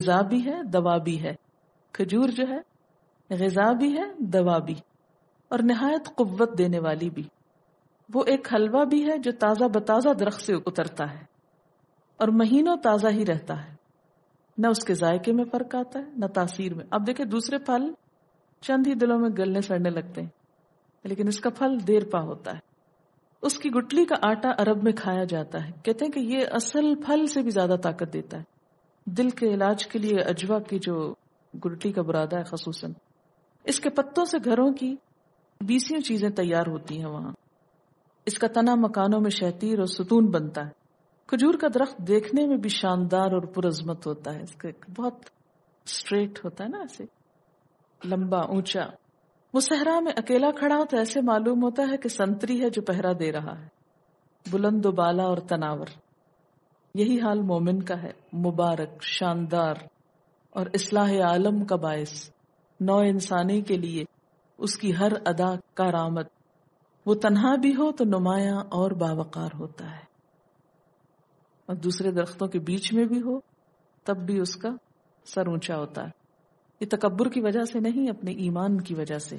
غذا بھی ہے دوا بھی ہے. کھجور جو ہے غذا بھی ہے دوا بھی اور نہایت قوت دینے والی بھی. وہ ایک حلوہ بھی ہے جو تازہ بتازہ درخت سے اترتا ہے اور مہینوں تازہ ہی رہتا ہے. نہ اس کے ذائقے میں فرق آتا ہے نہ تاثیر میں. اب دیکھیں دوسرے پھل چند ہی دنوں میں گلنے سڑنے لگتے ہیں لیکن اس کا پھل دیر پا ہوتا ہے. اس کی گٹلی کا آٹا عرب میں کھایا جاتا ہے. کہتے ہیں کہ یہ اصل پھل سے بھی زیادہ طاقت دیتا ہے. دل کے علاج کے لیے اجوا کی جو گٹلی کا برادہ ہے خصوصاً اس کے پتوں سے گھروں کی 20 چیزیں تیار ہوتی ہیں وہاں. اس کا تنا مکانوں میں شہتیر اور ستون بنتا ہے. کھجور کا درخت دیکھنے میں بھی شاندار اور پرعظمت ہوتا ہے. اس کا بہت اسٹریٹ ہوتا ہے نا ایسے لمبا اونچا. وہ صحرا میں اکیلا کھڑا ہو تو ایسے معلوم ہوتا ہے کہ سنتری ہے جو پہرا دے رہا ہے. بلند و بالا اور تناور. یہی حال مومن کا ہے. مبارک شاندار اور اصلاح عالم کا باعث. نو انسانی کے لیے اس کی ہر ادا کارآمد. وہ تنہا بھی ہو تو نمایاں اور باوقار ہوتا ہے اور دوسرے درختوں کے بیچ میں بھی ہو تب بھی اس کا سر اونچا ہوتا ہے. یہ تکبر کی وجہ سے نہیں اپنے ایمان کی وجہ سے.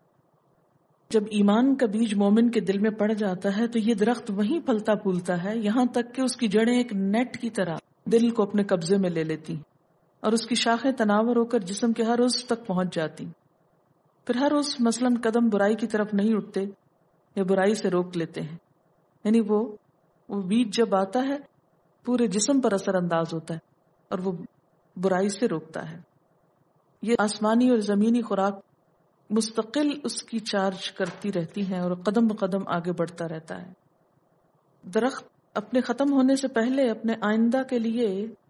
جب ایمان کا بیج مومن کے دل میں پڑ جاتا ہے تو یہ درخت وہیں پھلتا پھولتا ہے یہاں تک کہ اس کی جڑیں ایک نیٹ کی طرح دل کو اپنے قبضے میں لے لیتی اور اس کی شاخیں تناور ہو کر جسم کے ہر عضو تک پہنچ جاتی. پھر ہر عضو مثلاً قدم برائی کی طرف نہیں اٹھتے یا برائی سے روک لیتے ہیں. یعنی وہ بیج جب آتا ہے پورے جسم پر اثر انداز ہوتا ہے اور وہ برائی سے روکتا ہے. یہ آسمانی اور زمینی خوراک مستقل اس کی چارج کرتی رہتی ہیں اور قدم بقدم آگے بڑھتا رہتا ہے. درخت اپنے ختم ہونے سے پہلے اپنے آئندہ کے لیے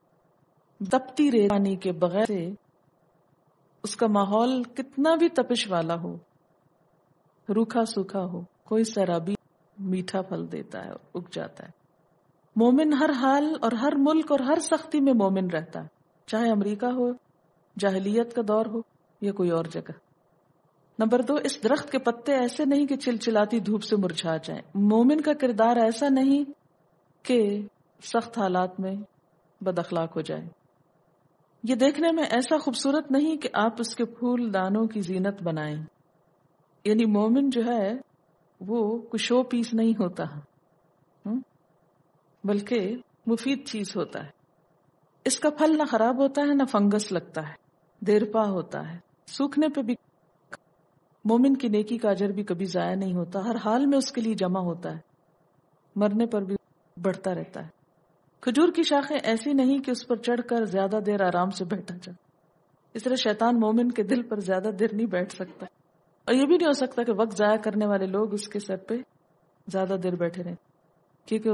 تپتی ریت پانی کے بغیر سے اس کا ماحول کتنا بھی تپش والا ہو روکھا سوکھا ہو کوئی سیرابی میٹھا پھل دیتا ہے اور اگ جاتا ہے. مومن ہر حال اور ہر ملک اور ہر سختی میں مومن رہتا ہے چاہے امریکہ ہو جاہلیت کا دور ہو یا کوئی اور جگہ. نمبر 2 اس درخت کے پتے ایسے نہیں کہ چلچلاتی دھوپ سے مرجھا جائیں. مومن کا کردار ایسا نہیں کہ سخت حالات میں بد اخلاق ہو جائے. یہ دیکھنے میں ایسا خوبصورت نہیں کہ آپ اس کے پھول دانوں کی زینت بنائیں. یعنی مومن جو ہے وہ کوئی شو پیس نہیں ہوتا بلکہ مفید چیز ہوتا ہے. اس کا پھل نہ خراب ہوتا ہے نہ فنگس لگتا ہے. دیرپا ہوتا ہے. سوکھنے پہ بھی مومن کی نیکی کا اجر بھی کبھی ضائع نہیں ہوتا. ہر حال میں اس کے لیے جمع ہوتا ہے. مرنے پر بھی بڑھتا رہتا ہے. کھجور کی شاخیں ایسی نہیں کہ اس پر چڑھ کر زیادہ دیر آرام سے بیٹھا جائے. اس طرح شیطان مومن کے دل پر زیادہ دیر نہیں بیٹھ سکتا اور یہ بھی نہیں ہو سکتا کہ وقت ضائع کرنے والے لوگ اس کے سر پہ زیادہ دیر بیٹھے رہیں کیونکہ